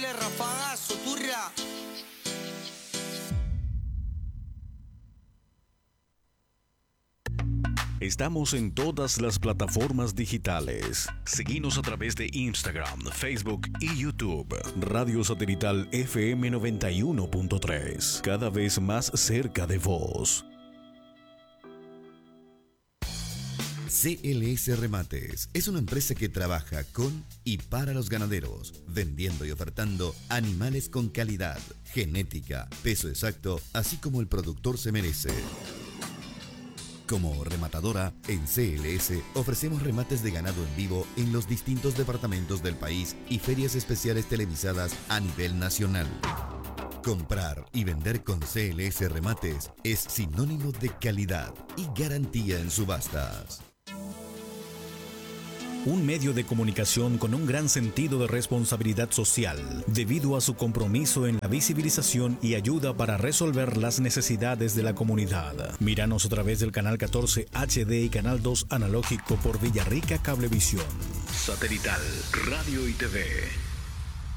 rafagazo, turra. Estamos en todas las plataformas digitales. Seguinos a través de Instagram, Facebook y YouTube. Radio Satelital FM 91.3. Cada vez más cerca de vos. CLS Remates es una empresa que trabaja con y para los ganaderos, vendiendo y ofertando animales con calidad, genética, peso exacto, así como el productor se merece. Como rematadora, en CLS ofrecemos remates de ganado en vivo en los distintos departamentos del país y ferias especiales televisadas a nivel nacional. Comprar y vender con CLS Remates es sinónimo de calidad y garantía en subastas. Un medio de comunicación con un gran sentido de responsabilidad social, debido a su compromiso en la visibilización y ayuda para resolver las necesidades de la comunidad. Míranos a través del canal 14 HD y canal 2 analógico por Villarrica Cablevisión. Satelital, Radio y TV.